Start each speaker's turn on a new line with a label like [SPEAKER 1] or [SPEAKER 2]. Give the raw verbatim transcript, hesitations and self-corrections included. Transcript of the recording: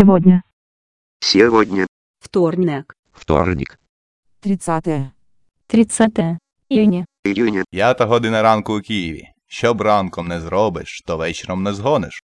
[SPEAKER 1] Сегодня.
[SPEAKER 2] Сегодня.
[SPEAKER 3] Вторник.
[SPEAKER 4] Вторник.
[SPEAKER 5] тридцатое.
[SPEAKER 1] тридцатое июня.
[SPEAKER 2] Июня.
[SPEAKER 6] П'ята година ранку у Києві. Що б ранком не зробиш, то вечором не згониш.